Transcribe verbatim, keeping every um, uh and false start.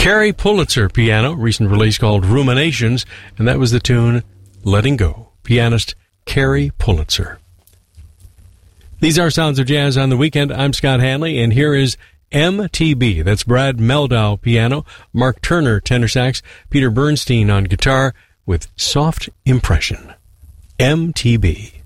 Carrie Pulitzer piano, recent release called Ruminations, and that was the tune Letting Go. Pianist Carrie Pulitzer. These are Sounds of Jazz on the Weekend. I'm Scott Hanley, and here is M T B. That's Brad Meldau piano, Mark Turner tenor sax, Peter Bernstein on guitar with Soft Impression. M T B.